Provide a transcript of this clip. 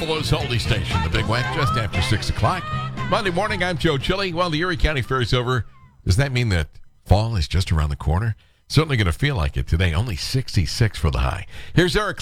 Buffalo's Oldie Station, the Big Wet, just after 6 o'clock. Monday morning, I'm Joe Chili. Well, the Erie County Fair is over. Does that mean that fall is just around the corner? Certainly going to feel like it today. Only 66 for the high. Here's Eric